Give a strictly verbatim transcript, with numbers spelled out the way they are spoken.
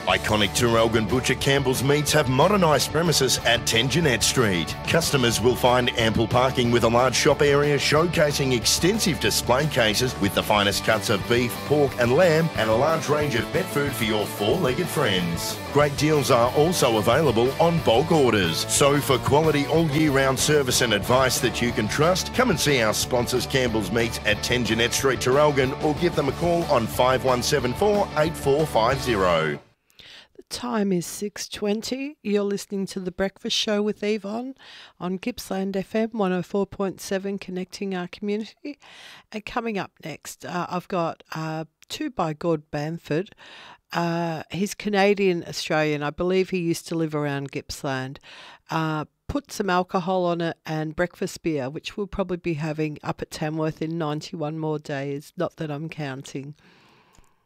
Iconic Traralgon Butcher Campbell's Meats have modernised premises at ten Jeanette Street. Customers will find ample parking with a large shop area showcasing extensive display cases with the finest cuts of beef, pork and lamb and a large range of pet food for your four-legged friends. Great deals are also available on bulk orders. So for quality all year round service and advice that you can trust, come and see our sponsors Campbell's Meats at ten Jeanette Street, Traralgon, or give them a call on five one seven four, eight four five zero. Time is six twenty. You're listening to The Breakfast Show with Yvonne on Gippsland F M one oh four point seven, connecting our community. And coming up next, uh, I've got uh, two by Gord Bamford. Uh, he's Canadian-Australian. I believe he used to live around Gippsland. Uh, put some alcohol on it and breakfast beer, which we'll probably be having up at Tamworth in ninety-one more days. Not that I'm counting.